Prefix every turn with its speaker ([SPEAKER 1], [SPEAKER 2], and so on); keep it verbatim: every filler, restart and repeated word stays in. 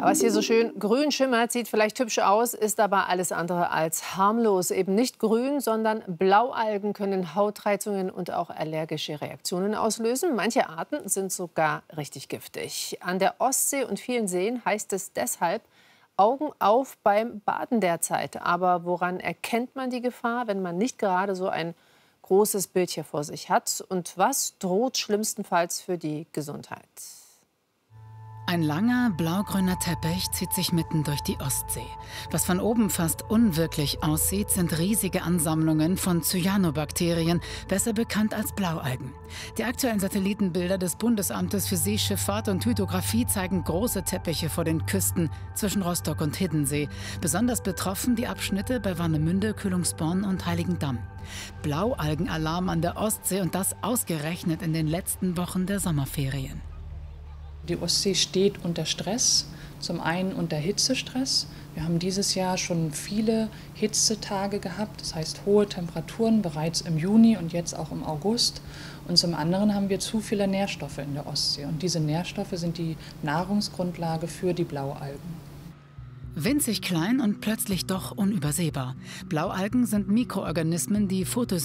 [SPEAKER 1] Was hier so schön grün schimmert, sieht vielleicht hübsch aus, ist aber alles andere als harmlos. Eben nicht grün, sondern Blaualgen können Hautreizungen und auch allergische Reaktionen auslösen. Manche Arten sind sogar richtig giftig. An der Ostsee und vielen Seen heißt es deshalb, Augen auf beim Baden derzeit. Aber woran erkennt man die Gefahr, wenn man nicht gerade so ein großes Bild hier vor sich hat? Und was droht schlimmstenfalls für die Gesundheit?
[SPEAKER 2] Ein langer, blaugrüner Teppich zieht sich mitten durch die Ostsee. Was von oben fast unwirklich aussieht, sind riesige Ansammlungen von Cyanobakterien, besser bekannt als Blaualgen. Die aktuellen Satellitenbilder des Bundesamtes für Seeschifffahrt und Hydrographie zeigen große Teppiche vor den Küsten zwischen Rostock und Hiddensee. Besonders betroffen die Abschnitte bei Warnemünde, Kühlungsborn und Heiligendamm. Blaualgenalarm an der Ostsee und das ausgerechnet in den letzten Wochen der Sommerferien.
[SPEAKER 3] Die Ostsee steht unter Stress, zum einen unter Hitzestress. Wir haben dieses Jahr schon viele Hitzetage gehabt, das heißt hohe Temperaturen bereits im Juni und jetzt auch im August. Und zum anderen haben wir zu viele Nährstoffe in der Ostsee. Und diese Nährstoffe sind die Nahrungsgrundlage für die Blaualgen.
[SPEAKER 2] Winzig klein und plötzlich doch unübersehbar. Blaualgen sind Mikroorganismen, die Photosynthese